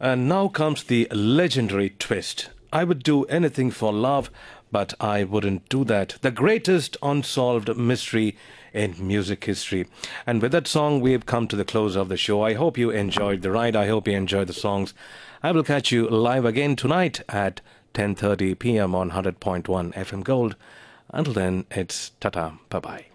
And now comes the legendary twist. I would do anything for love, but I wouldn't do that. The greatest unsolved mystery in music history. And with that song, we've come to the close of the show. I hope you enjoyed the ride. I hope you enjoyed the songs. I will catch you live again tonight at 10:30 p.m. on 100.1 FM Gold. Until then, it's ta-ta. Bye-bye.